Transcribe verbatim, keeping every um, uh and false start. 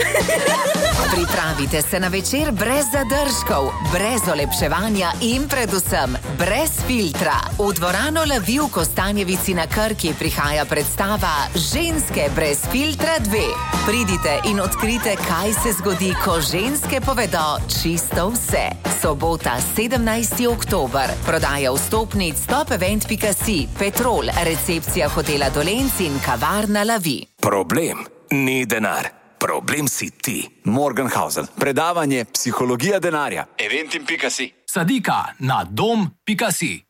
Pripravite se na večer brez zadržkov, brez olepševanja in predvsem brez filtra. V dvorano Lavi v Kostanjevici na Krki prihaja predstava Ženske brez filtra dve. Pridite in odkrite, kaj se zgodi, ko ženske povedo čisto vse. Sobota, sedemnajsti oktober. Prodaja vstopnic stop event pika si, Petrol, recepcija hotela Dolenc in kavarna Lavi. Problem ni denar. Problem si ti. Morgenhausen. Predavanje Psihologija denarja. eventim pika si. Sadika na dom pika si.